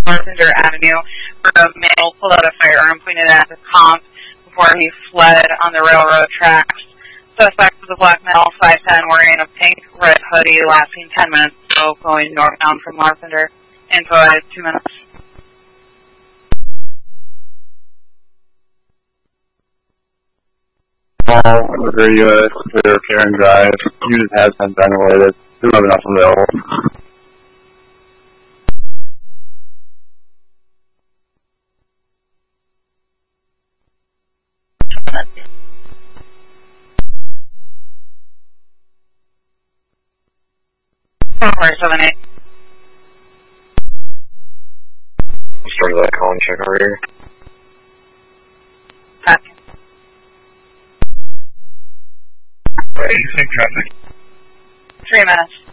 Larpenter Avenue, where a male pulled out a firearm pointed at the comp before he fled on the railroad tracks. Suspect was a black male, 5'10", wearing a pink-red hoodie, lasting 10 minutes, so going northbound from Larpenter. Info at 2 minutes. River U.S. Clear Karen Drive. Unit has been ventilated. 211 off available. Software 7-8. Started that call and check over here. Copy. You think traffic? 3 minutes.